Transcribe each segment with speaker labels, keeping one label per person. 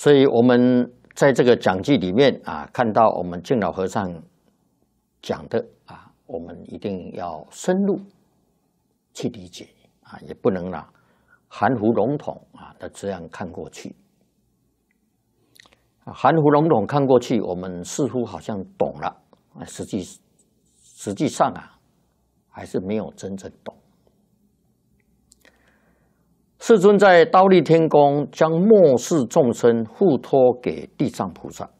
Speaker 1: 所以我们在这个讲记里面啊，看到我们净老和尚讲的啊，我们一定要深入去理解啊，也不能含糊笼统啊的这样看过去。含糊笼统看过去，我们似乎好像懂了，实际上啊，还是没有真正懂。世尊在忉利天宫将末世众生付托给地藏菩萨，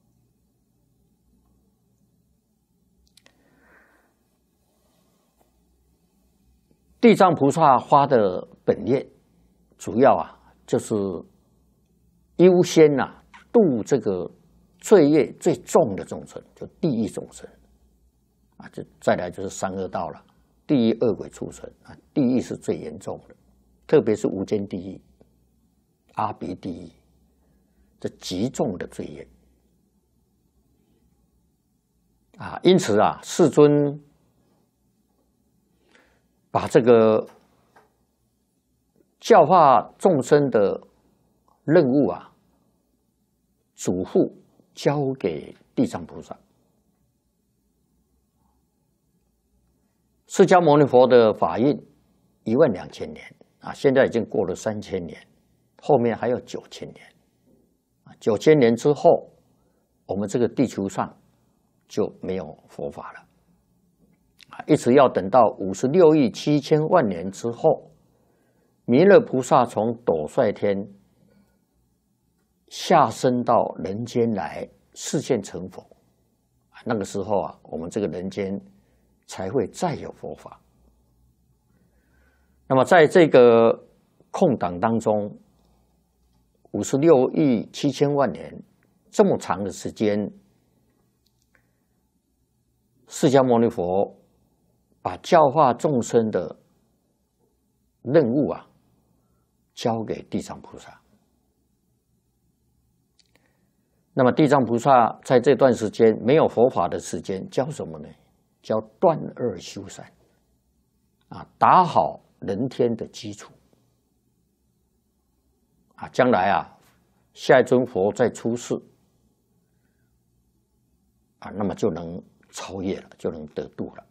Speaker 1: 地藏菩萨发的本愿，主要就是优先度这个罪业最重的众生，就地狱众生就再来就是三恶道了，地狱恶鬼畜生地狱是最严重的，特别是无间地狱、阿鼻地狱，这极重的罪业因此世尊把这个教化众生的任务嘱咐交给地藏菩萨。释迦牟尼佛的法运12000年现在已经过了3000年，后面还有9000年。9000年之后，我们这个地球上就没有佛法了。一直要等到56亿7千万年之后，弥勒菩萨从斗率天下生到人间来示现成佛，那个时候我们这个人间才会再有佛法。那么在这个空档当中，56亿7千万年这么长的时间，释迦牟尼佛把教化众生的任务交给地藏菩萨。那么地藏菩萨在这段时间没有佛法的时间，教什么呢？教断恶修善打好人天的基础将来下一尊佛再出世那么就能超越了，就能得度了。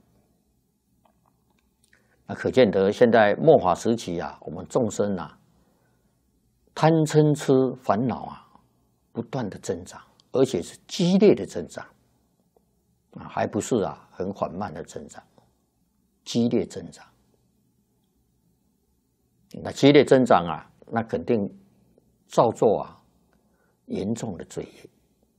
Speaker 1: 可见得现在末法时期我们众生贪嗔痴烦恼不断的增长，而且是激烈的增长还不是很缓慢的增长，激烈增长。那激烈增长那肯定造作严重的罪业，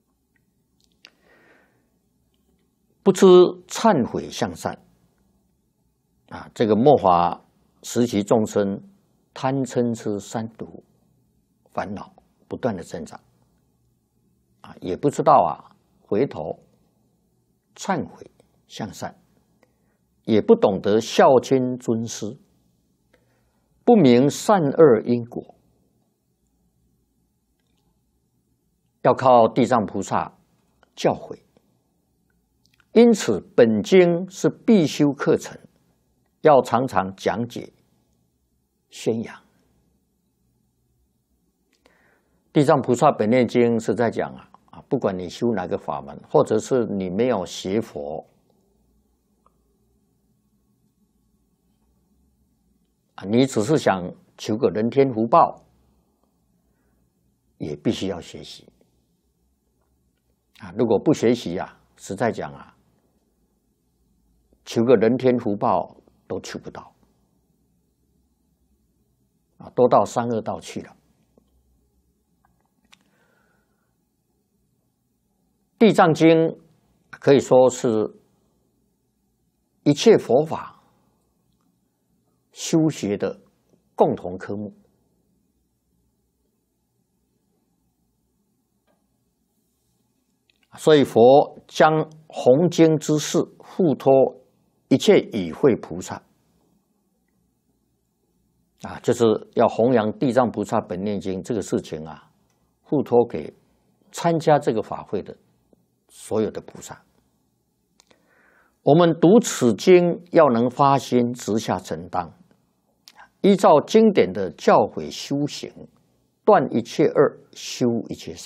Speaker 1: 不知忏悔向善这个末法时期众生贪嗔痴三毒烦恼不断的增长也不知道回头忏悔向善，也不懂得孝亲尊师，不明善恶因果，要靠地藏菩萨教诲。因此本经是必修课程，要常常讲解宣扬。地藏菩萨本愿经是在讲不管你修哪个法门，或者是你没有学佛你只是想求个人天福报，也必须要学习如果不学习实在讲求个人天福报都求不到都到三恶道去了。地藏经可以说是一切佛法修学的共同科目。所以佛将弘经之事付托一切与会菩萨就是要弘扬地藏菩萨本愿经这个事情付托给参加这个法会的所有的菩萨。我们读此经要能发心直下承担，依照经典的教诲修行， 断一切恶，修一切善。